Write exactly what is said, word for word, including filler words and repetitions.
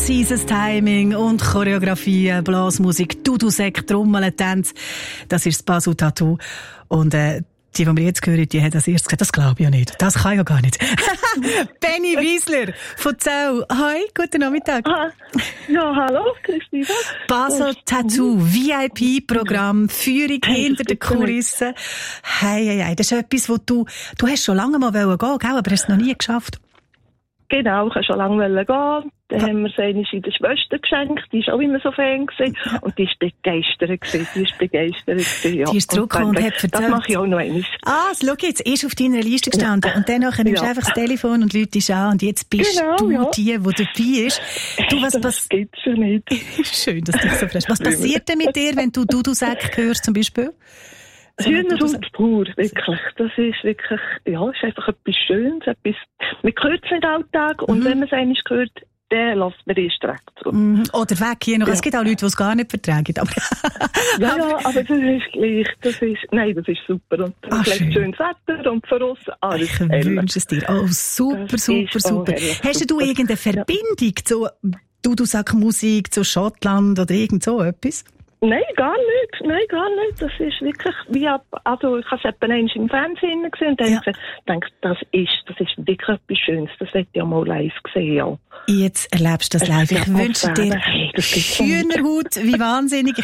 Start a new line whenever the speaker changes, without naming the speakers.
Präzises Timing und Choreografie, Blasmusik, Dudelsäck, Trommeln, Tanz. Das ist das Basel Tattoo. Und äh, die, die wir jetzt hören, die hat das erst gesagt, das glaube ich ja nicht. Das kann ja gar nicht. Benny Wiesler von Zell. Hi, guten Nachmittag.
Ah, ja, hallo, Christina.
Basel Tattoo, V I P-Programm, Führung hey, hinter den Kulissen. Hey, hey, hey, das ist etwas, wo du, du hast schon lange mal gehen wollen, gell, aber hast es noch nie geschafft.
Genau, ich wollte schon lange gehen. Dann haben wir es einmal in der Schwester geschenkt. Die war auch immer so Fan gewesen. Und die war begeistert gewesen. Die ist begeistert gewesen, ja.
Die ist zurückgekommen und, und hat erzählt.
Das mache ich auch noch einmal.
Ah, schau jetzt, ist auf deiner Liste gestanden. Ja. Und dann nimmst du ja. einfach das Telefon und läutest an. Und jetzt bist genau, du ja. die, die dabei ist. Du, was
das
pass-
gibt's ja nicht.
Schön, dass du dich so freust. Was passiert denn mit dir, wenn du Dudelsäck hörst zum Beispiel?
Hühnerhaut pur, wirklich. Das ist wirklich, ja, ist einfach etwas Schönes, etwas, man hört es nicht alltag und mhm. wenn man es einmal hört, dann lässt man erst direkt zurück.
Mhm. Oder weg hier noch.
Ja.
Es gibt auch Leute, die es gar nicht vertragen. Aber
ja, ja, aber das ist gleich, das ist, nein, das ist super. Und
Ach, schön.
schönes Wetter und für uns alles.
Ich wünsche es dir. Oh, super, das super, super. Hast super. du irgendeine Verbindung ja. zu Dudelsackmusik, zu Schottland oder irgend so etwas?
Nein, gar nicht. Nein, gar nicht. Das ist wirklich, wie ab, also ich habe es etwa einmal im Fernsehen gesehen und dann ja. gedacht, das ist, das ist wirklich etwas Schönes. Das hätte ich auch mal live gesehen, ja.
Jetzt erlebst du das live. Ich wünsche dir
hey,
Hühnerhaut wie wahnsinnig.